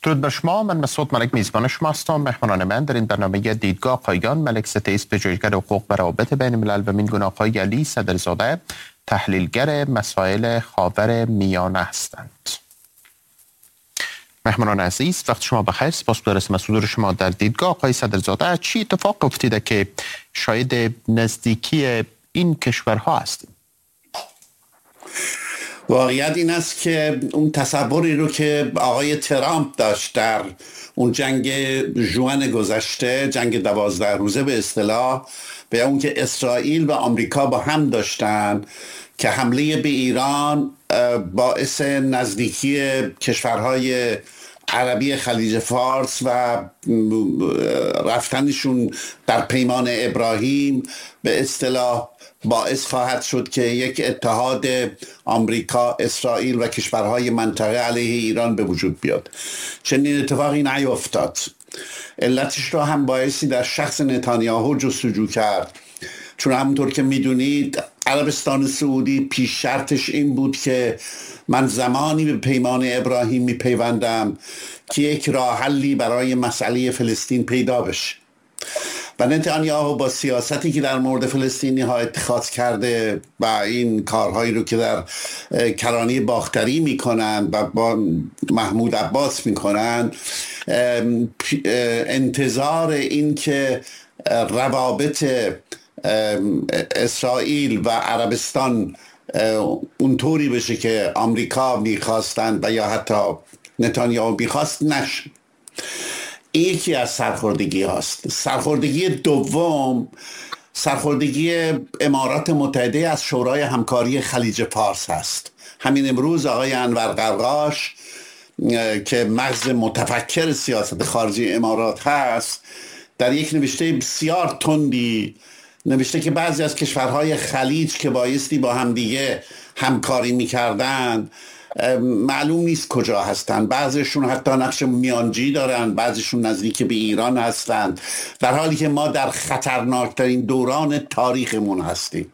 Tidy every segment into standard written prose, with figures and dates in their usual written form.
درود بر شما. من مسعود ملک میزبان شما هستم. مهمانان من در این برنامه دیدگاه پایگان ملک ستیس، پژوهشگر حقوق و روابط بین الملل، و من گناه‌های علی صدرزاده، تحلیلگر مسائل خاور میانه هستند. مهمانان عزیز، وقت شما بخیر. سپاسگزارم از حضور شما در دیدگاه. آقای صدرزاده، چی اتفاق افتیده که شاید نزدیکی این کشورها هستیم؟ واقعیت این است که اون تصوری رو که آقای ترامپ داشت در اون جنگ ژوئن گذشته، جنگ 12 روزه به اصطلاح، به اون که اسرائیل و آمریکا با هم داشتن که حمله به ایران باعث نزدیکی کشورهای عربی خلیج فارس و رفتنشون در پیمان ابراهیم به اصطلاح باعث خواهد شد که یک اتحاد آمریکا، اسرائیل و کشورهای منطقه علیه ایران به وجود بیاد. چنین اتفاقی نیفتاد. علتش را هم بایستی در شخص نتانیاهو جستجو کرد، چون همونطور که میدونید عربستان سعودی پیش شرطش این بود که من زمانی به پیمان ابراهیم میپیوندم که یک راه حلی برای مسئله فلسطین پیدا بشه. و نتانیاهو با سیاستی که در مورد فلسطینی ها اتخاذ کرده و این کارهایی رو که در کرانه باختری میکنن و با محمود عباس میکنن، انتظار این که روابط اسرائیل و عربستان اونطوری بشه که آمریکا میخواستن و یا حتی نتانیاهو میخواست نشه. این یکی از سرخوردگی هاست. سرخوردگی دوم، سرخوردگی امارات متحده از شورای همکاری خلیج فارس هست. همین امروز آقای انور قرقاش که مغز متفکر سیاست خارجی امارات هست، در یک نوشته بسیار تندی نوشته که بعضی از کشورهای خلیج که بایستی با همدیگه همکاری میکردن معلوم نیست کجا هستن. بعضیشون حتی نقش میانجی دارن، بعضیشون نزدیک به ایران هستند، در حالی که ما در خطرناکترین دوران تاریخمون هستیم.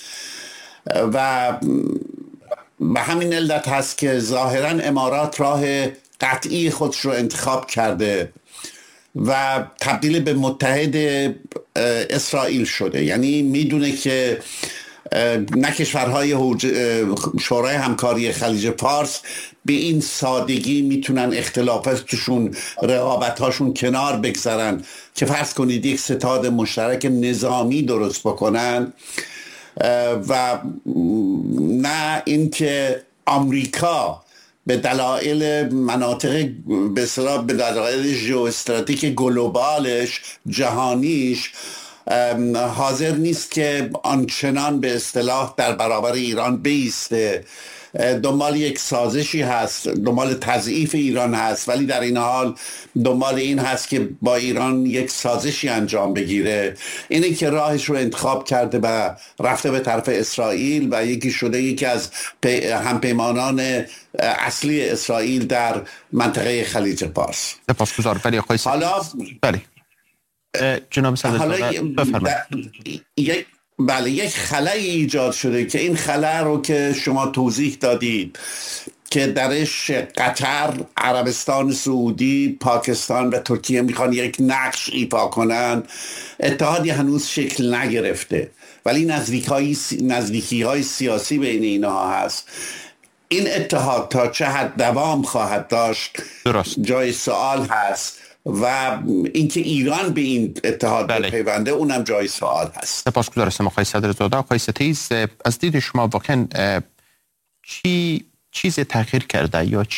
و به همین علت هست که ظاهرا امارات راه قطعی خودش رو انتخاب کرده و تبدیل به متحد اسرائیل شده. یعنی میدونه که نه کشورهای شورای همکاری خلیج فارس به این سادگی میتونن اختلافاتشون، رقابتاشون کنار بگذارن که فرض کنید یک ستاد مشترک نظامی درست بکنن، و نه اینکه آمریکا به دلایل مناطق به اصطلاح به دلایل ژئواستراتژیک گلوبالش، جهانیش، حاضر نیست که آنچنان به اصطلاح در برابر ایران بیسته. دنبال یک سازشی هست، دنبال تضعیف ایران هست، ولی در این حال دنبال این هست که با ایران یک سازشی انجام بگیره. اینه که راهش رو انتخاب کرده و رفته به طرف اسرائیل و یکی شده یکی از همپیمانان اصلی اسرائیل در منطقه خلیج فارس. سپاسگزارم. ولی آقای حالا بله جناب صدرزاده بفرمایید. بله، یک خلایی ایجاد شده که این خلا رو که شما توضیح دادید که درش قطر، عربستان سعودی، پاکستان و ترکیه میخوان یک نقش ایفا کنن. اتحادی هنوز شکل نگرفته، ولی نزدیکی های سیاسی بین اینها هست. این اتحاد تا چه حد دوام خواهد داشت درست جای سوال هست، و اینکه ایران به این اتحاد بپیونده اونم جای سوال هست. سپاسگزارم آقای صدرزاده. آقای ستیس، از دید شما واقعا چی چیز تغییر کرده یا